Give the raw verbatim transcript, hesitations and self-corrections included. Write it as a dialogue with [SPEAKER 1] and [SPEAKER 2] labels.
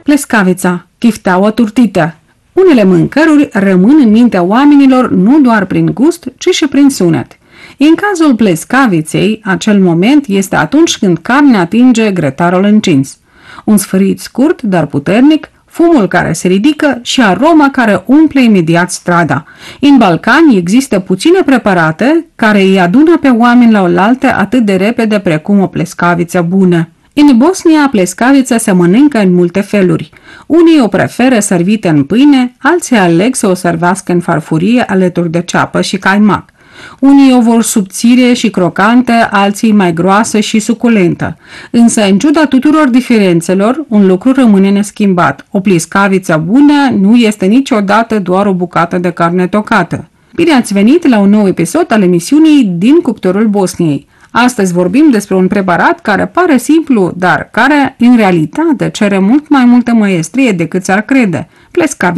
[SPEAKER 1] Plescavița, chifteaua turtită. Unele mâncăruri rămân în mintea oamenilor nu doar prin gust, ci și prin sunet. În cazul plescaviței, acel moment este atunci când carnea atinge grătarul încins. Un sfârșit scurt, dar puternic, fumul care se ridică și aroma care umple imediat strada. În Balcani există puține preparate care îi adună pe oameni la oaltă atât de repede precum o plescaviță bună. În Bosnia, plescavița se mănâncă în multe feluri. Unii o preferă servită în pâine, alții aleg să o servească în farfurie alături de ceapă și caimac. Unii o vor subțire și crocantă, alții mai groasă și suculentă. Însă, în ciuda tuturor diferențelor, un lucru rămâne neschimbat. O plescaviță bună nu este niciodată doar o bucată de carne tocată. Bine ați venit la un nou episod al emisiunii Din cuptorul Bosniei. Astăzi vorbim despre un preparat care pare simplu, dar care, în realitate, cere mult mai multă măiestrie decât s-ar crede. Plescavița.